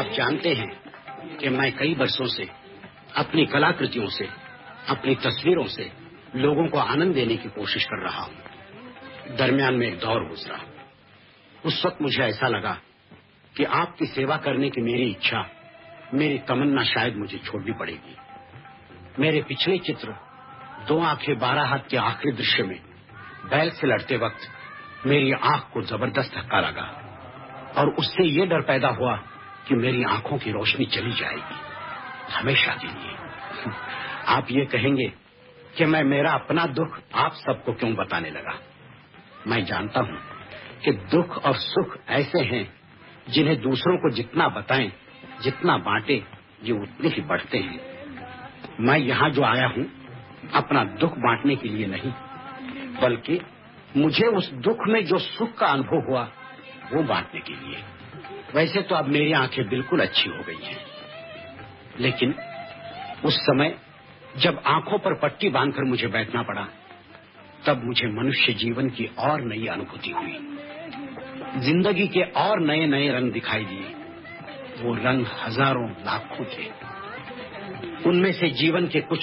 आप जानते हैं कि मैं कई वर्षों से अपनी कलाकृतियों से, अपनी तस्वीरों से लोगों को आनंद देने की कोशिश कर रहा हूं। दरमियान में एक दौर गुजरा। उस वक्त मुझे ऐसा लगा कि आपकी सेवा करने की मेरी इच्छा, मेरी तमन्ना शायद मुझे छोड़नी पड़ेगी। मेरे पिछले चित्र 2 आंखें 12 हाथ के आखिरी दृश्य में बैल से लड़ते वक्त मेरी आंख को जबरदस्त धक्का लगा और उससे ये डर पैदा हुआ कि मेरी आंखों की रोशनी चली जाएगी हमेशा के लिए। आप ये कहेंगे कि मैं मेरा अपना दुख आप सबको क्यों बताने लगा। मैं जानता हूं कि दुख और सुख ऐसे हैं जिन्हें दूसरों को जितना बताएं, जितना बांटे, ये उतने ही बढ़ते हैं। मैं यहां जो आया हूं अपना दुख बांटने के लिए नहीं, बल्कि मुझे उस दुख में जो सुख का अनुभव हुआ वो बांटने के लिए। वैसे तो अब मेरी आंखें बिल्कुल अच्छी हो गई हैं, लेकिन उस समय जब आंखों पर पट्टी बांधकर मुझे बैठना पड़ा, तब मुझे मनुष्य जीवन की और नई अनुभूति हुई। जिंदगी के और नए नए रंग दिखाई दिए। वो रंग हजारों लाखों थे। उनमें से जीवन के कुछ